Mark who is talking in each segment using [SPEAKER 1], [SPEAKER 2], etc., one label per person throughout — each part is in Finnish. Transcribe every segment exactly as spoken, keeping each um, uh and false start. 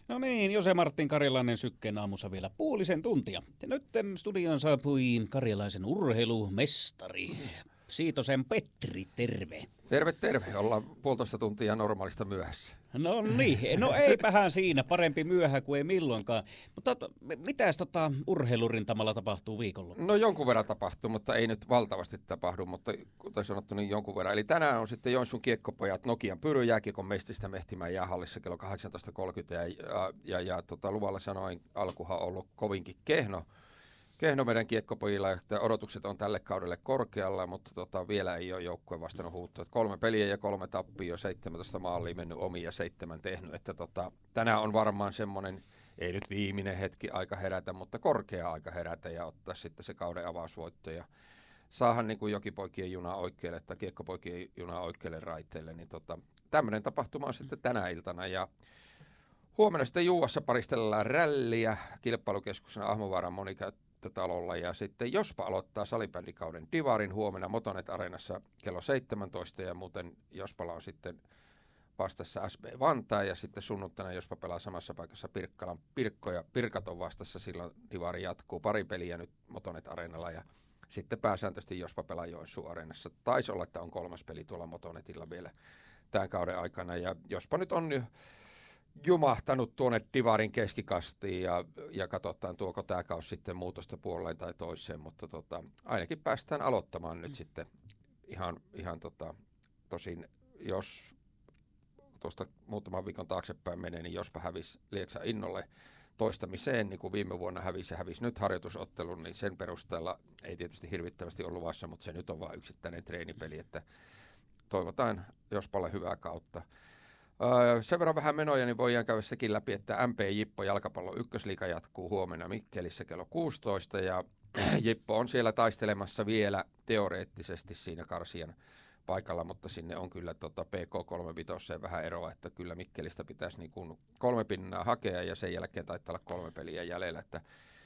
[SPEAKER 1] No niin, Jose Martin Karjalainen Sykkeen aamussa vielä puolisen tuntia. Ja nyt studioon saapui karjalaisen urheilumestari Siitosen Petri, terve.
[SPEAKER 2] Terve, terve. Ollaan puolitoista tuntia normaalista myöhässä.
[SPEAKER 1] No niin, no eipähän siinä, parempi myöhä kuin ei milloinkaan. Mutta mitäs tota urheilurintamalla tapahtuu viikonloppuna?
[SPEAKER 2] No jonkun verran tapahtuu, mutta ei nyt valtavasti tapahdu, mutta kuten sanottu, niin jonkun verran. Eli tänään on sitten Joensuun kiekkopojat Nokian Pyryn jääkiekon mestistä Mehtimään jäähallissa kello kahdeksantoista kolmekymmentä ja, ja, ja, ja tota, luvalla sanoin, alkuhan on ollut kovinkin kehno. Kehno meidän kiekkopojilla, että odotukset on tälle kaudelle korkealla, mutta tota, vielä ei ole joukkue vastannut huuttua. Kolme peliä ja kolme tappia, seitsemäntoista maalia mennyt omiin ja seitsemän tehnyt. Että tota, tänään on varmaan semmoinen, ei nyt viimeinen hetki aika herätä, mutta korkea aika herätä ja ottaa sitten se kauden avausvoitto. Ja saahan niin kuin jokipoikien juna oikealle tai kiekkopoikien juna oikealle raiteille. Niin tota, tämmöinen tapahtuma on sitten tänä iltana ja huomenna sitten Juuassa paristellaan rälliä kilpailukeskuksena Ahmovaaran monikäyttötalolla ja sitten Jospa aloittaa salibändikauden Divarin huomenna Motonet Areenassa kello seitsemäntoista ja muuten Jospalla on sitten vastassa S B Vantaa ja sitten sunnuntaina Jospa pelaa samassa paikassa Pirkkalan Pirkko ja Pirkat on vastassa, silloin Divari jatkuu pari peliä nyt Motonet Areenalla ja sitten pääsääntöisesti Jospa pelaa Joensuun Areenassa. Taisi olla, että on kolmas peli tuolla Motonetilla vielä tämän kauden aikana ja Jospa nyt on nyt jumahtanut tuonne Divarin keskikastiin ja, ja katsotaan tuoko tämä kausi sitten muutosta puoleen tai toiseen, mutta tota, ainakin päästään aloittamaan nyt mm. sitten ihan, ihan tota, tosin jos tuosta muutaman viikon taaksepäin menee, niin jospa hävisi Lieksa Innolle toistamiseen, niin kuin viime vuonna hävisi ja hävisi nyt harjoitusottelun, niin sen perusteella ei tietysti hirvittävästi ole luvassa, mutta se nyt on vain yksittäinen treenipeli, että toivotaan Jospalle hyvää kautta. Öö, sen verran vähän menoja, niin voidaan käydä sekin läpi, että M P Jippo jalkapallo ykkösliiga jatkuu huomenna Mikkelissä kello kuusitoista ja Jippo on siellä taistelemassa vielä teoreettisesti siinä karsian paikalla, mutta sinne on kyllä tota P K kolmekymmentäviisi vähän eroa, että kyllä Mikkelistä pitäisi niin kuin kolme pinnaa hakea ja sen jälkeen taitaa olla kolme peliä jäljellä, että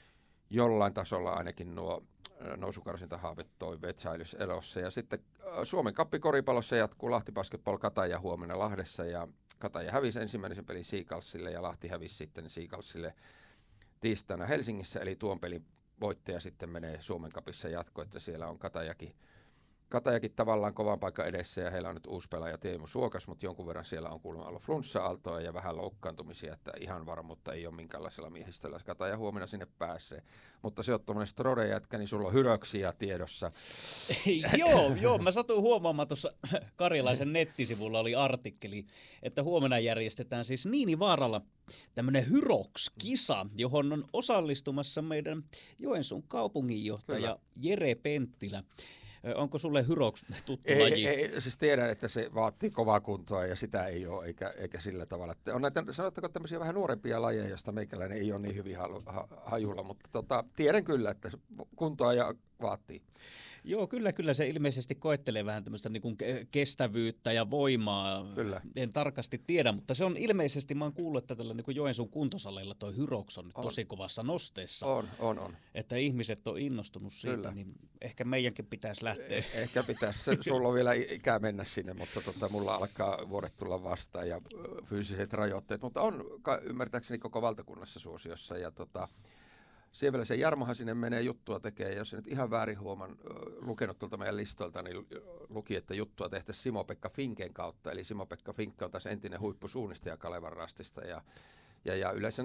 [SPEAKER 2] jollain tasolla ainakin nuo nousukarsintahaavet toiveet säilys elossa. Ja sitten Suomen Cupin koripallossa jatkuu Lahti Basketball Kataja huomenna Lahdessa ja Kataja hävisi ensimmäisen pelin Seagullsille ja Lahti hävisi sitten Seagullsille tiistaina Helsingissä, eli tuon pelin voittaja sitten menee Suomen Cupissa jatko, että siellä on Katajakin Katajakin tavallaan kovan paikan edessä ja heillä on nyt uusi pelaaja Teemu Suokas, mutta jonkun verran siellä on kuulemma ollut flunssa-aaltoa ja vähän loukkaantumisia, että ihan varmuutta ei ole minkäänlaisella miehistöllä. Kataja huomenna sinne pääsee. Mutta se on tuommoinen Strode-jätkä, niin sulla on hyröksiä tiedossa.
[SPEAKER 1] joo, joo, mä satuin huomaamaan tuossa Karjalaisen nettisivulla oli artikkeli, että huomenna järjestetään siis Niinivaaralla tämmöinen Hyrox-kisa, johon on osallistumassa meidän Joensuun kaupunginjohtaja Kyllä. Jere Penttilä. Onko sulle Hyrox tuttu
[SPEAKER 2] ei,
[SPEAKER 1] laji?
[SPEAKER 2] Ei, siis tiedän, että se vaatii kovaa kuntoa ja sitä ei ole, eikä, eikä sillä tavalla. On näitä, sanottako tämmöisiä vähän nuorempia lajeja, joista meikäläinen ei ole niin hyvin ha, hajulla, mutta tota, tiedän kyllä, että kuntoa ja vaatii.
[SPEAKER 1] Joo, kyllä, kyllä se ilmeisesti koettelee vähän tämmöistä niin kuin kestävyyttä ja voimaa.
[SPEAKER 2] Kyllä.
[SPEAKER 1] En tarkasti tiedä, mutta se on ilmeisesti, mä oon kuullut, että tällä niin kuin Joensuun kuntosaleilla toi Hyrox on, on tosi kovassa nosteessa.
[SPEAKER 2] On, on, on.
[SPEAKER 1] Että ihmiset on innostunut siitä, kyllä. Niin ehkä meidänkin pitäisi lähteä.
[SPEAKER 2] Eh, ehkä pitäisi. Sulla on vielä ikää mennä sinne, mutta tota, mulla alkaa vuodet tulla vastaan ja fyysiset rajoitteet, mutta on ymmärtääkseni koko valtakunnassa suosiossa ja tota, siellä se Jarmohan sinne menee juttua tekee, ja jos se nyt ihan väärin huoman lukenut tuolta meidän listoilta, niin luki, että juttua tehtäisiin Simo-Pekka Finken kautta, eli Simo-Pekka Finkka on taas entinen huippusuunnistaja Kalevan Rastista, ja, ja, ja yleensä